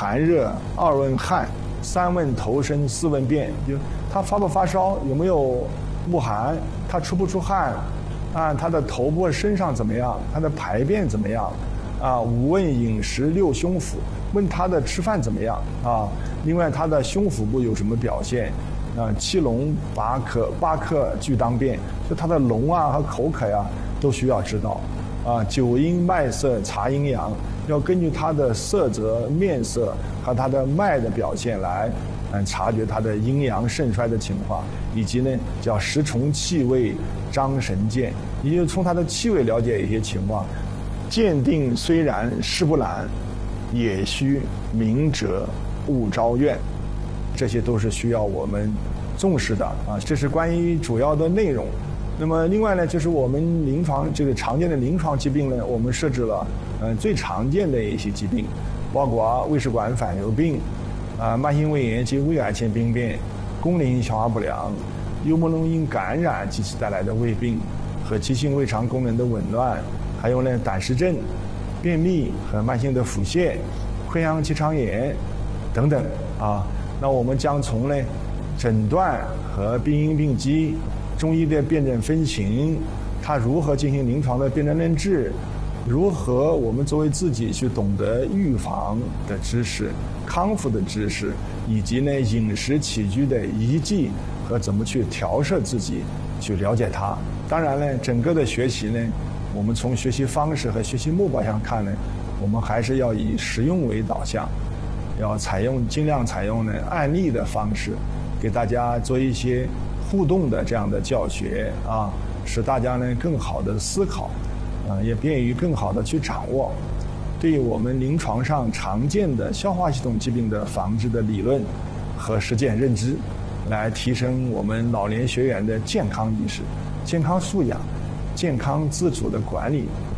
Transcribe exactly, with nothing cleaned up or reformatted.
寒热，二问汗，三问头身，四问便。就他发不发烧，有没有恶寒，他出不出汗，啊，他的头部身上怎么样，他的排便怎么样，啊，五问饮食，六胸腹，问他的吃饭怎么样啊。另外他的胸腹部有什么表现？啊，七聋八渴，八渴俱当辨，就他的聋啊和口渴呀、啊，都需要知道。啊，酒因脉色察阴阳，要根据他的色泽、面色和他的脉的表现来，嗯，察觉他的阴阳盛衰的情况，以及呢叫十重气味张神鉴，也就是从他的气味了解一些情况。鉴定虽然事不懒，也需明哲勿招怨。这些都是需要我们重视的啊，这是关于主要的内容。那么另外呢，就是我们临床这个常见的临床疾病呢，我们设置了呃最常见的一些疾病，包括胃食管反流病、啊慢性胃炎及胃癌前病变、功能性消化不良、幽门螺因感染及其带来的胃病和急性胃肠功能的紊乱，还有呢胆石症、便秘和慢性的腹泻、溃疡结肠炎等等啊。那我们将从呢诊断和病因病机、中医的辨证分型，它如何进行临床的辨证论治，如何我们作为自己去懂得预防的知识、康复的知识，以及呢饮食起居的宜忌和怎么去调摄自己，去了解它。当然呢，整个的学习呢，我们从学习方式和学习目标上看呢，我们还是要以实用为导向。要采用尽量采用呢案例的方式，给大家做一些互动的这样的教学啊，使大家呢更好的思考，啊，也便于更好的去掌握对于我们临床上常见的消化系统疾病的防治的理论和实践认知，来提升我们老年学员的健康意识、健康素养、健康自主的管理